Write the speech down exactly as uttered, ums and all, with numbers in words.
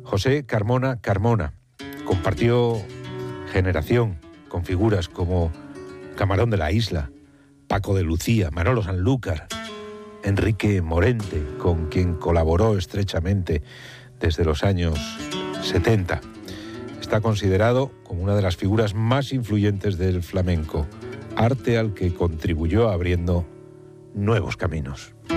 José Carmona Carmona compartió generación con figuras como Camarón de la Isla, Paco de Lucía, Manolo Sanlúcar, Enrique Morente, con quien colaboró estrechamente desde los años setenta. Está considerado como una de las figuras más influyentes del flamenco, arte al que contribuyó abriendo nuevos caminos.